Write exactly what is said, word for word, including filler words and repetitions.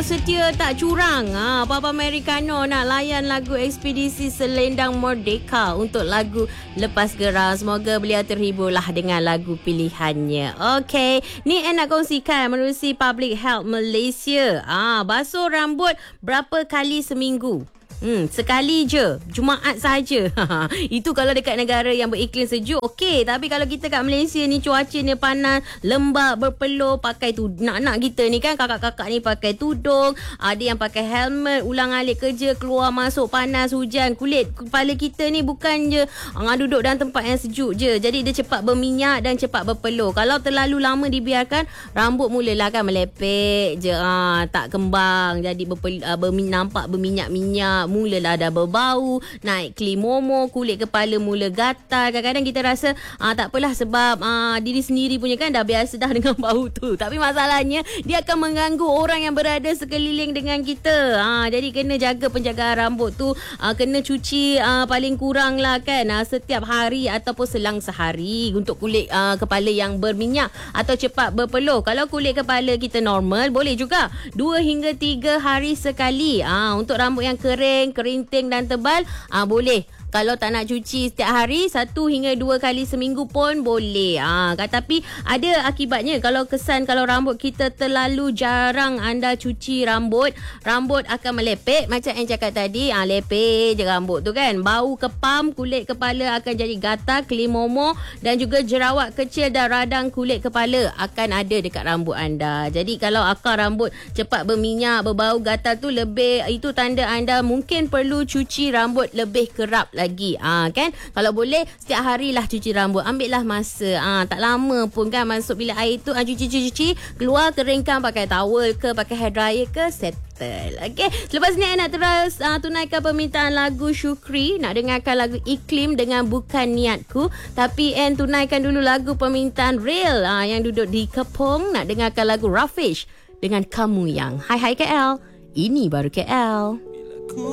setia tak curang. Ha, Papa Americano nak layan lagu Ekspedisi Selendang Merdeka untuk lagu Lepas Geram. Semoga beliau terhibur lah dengan lagu pilihannya. Okey, ni saya nak kongsikan menerusi Public Health Malaysia. Ah, basuh rambut berapa kali seminggu? Hmm, sekali je, Jumaat saja. Itu kalau dekat negara yang beriklim sejuk, okey. Tapi kalau kita kat Malaysia ni cuacanya panas, lembab, berpeluh, pakai tu nak-nak kita ni kan, kakak-kakak ni pakai tudung, ada yang pakai helmet, ulang-alik kerja, keluar masuk panas, hujan, kulit kepala kita ni bukan je ah, duduk dalam tempat yang sejuk je. Jadi dia cepat berminyak dan cepat berpeluh. Kalau terlalu lama dibiarkan, rambut mulalah kan melepek je, ah, tak kembang, jadi berpel, ah, berminyak, nampak berminyak-minyak, mulalah dah berbau, naik klimomo, kulit kepala mula gatal. Kadang-kadang kita rasa ah, tak apalah sebab ah, diri sendiri punya kan dah biasa dah dengan bau tu. Tapi masalahnya dia akan mengganggu orang yang berada sekeliling dengan kita. Ah, jadi kena jaga penjagaan rambut tu, ah, kena cuci ah, paling kurang lah kan ah, setiap hari ataupun selang sehari untuk kulit ah, kepala yang berminyak atau cepat berpeluh. Kalau kulit kepala kita normal, boleh juga dua hingga tiga hari sekali. Ah, untuk rambut yang kering, kerinting dan tebal, ah boleh. Kalau tak nak cuci setiap hari, satu hingga dua kali seminggu pun boleh. Ha, tapi ada akibatnya. Kalau kesan, kalau rambut kita terlalu jarang anda cuci rambut, rambut akan melepek. Macam yang cakap tadi, ha, lepek je rambut tu kan. Bau kepam, kulit kepala akan jadi gatal, klimomo dan juga jerawat kecil dan radang kulit kepala akan ada dekat rambut anda. Jadi kalau akar rambut cepat berminyak, berbau gatal tu lebih, itu tanda anda mungkin perlu cuci rambut lebih kerap lagi. Ah, kan? Kalau boleh setiap hari lah cuci rambut. Ambil lah masa. Ah, tak lama pun kan masuk bilik air tu, ah, cuci-cuci, keluar keringkan pakai towel ke, pakai hair dryer ke, settle. Okey. Selepas ni nak terus ah, tunaikan permintaan lagu Syukri. Nak dengarkan lagu Iklim dengan Bukan Niatku. Tapi en tunaikan dulu lagu permintaan Real ah, yang duduk di Kepong. Nak dengarkan lagu Rafish dengan Kamu Yang. Hai hai K L. Ini baru K L.